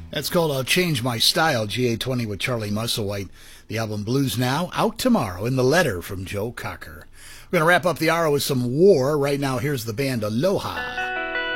That's called I'll Change My Style, GA20 with Charlie Musselwhite. The album Blues Now, out tomorrow in the letter from Joe Cocker. We're going to wrap up the hour with some War. Right now, here's the band Aloha.